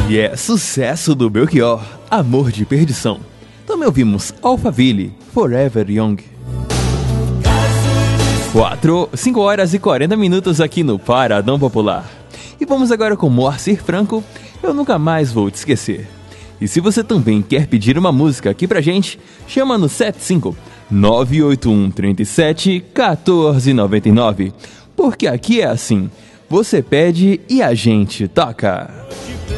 E é sucesso do Belchior, Amor de Perdição. Também ouvimos Alphaville, Forever Young. 5 horas e 40 minutos aqui no Paradão Popular. E vamos agora com Moacir Franco, Eu Nunca Mais Vou Te Esquecer. E se você também quer pedir uma música aqui pra gente, chama no 75-981-37-1499. Porque aqui é assim, você pede e a gente toca.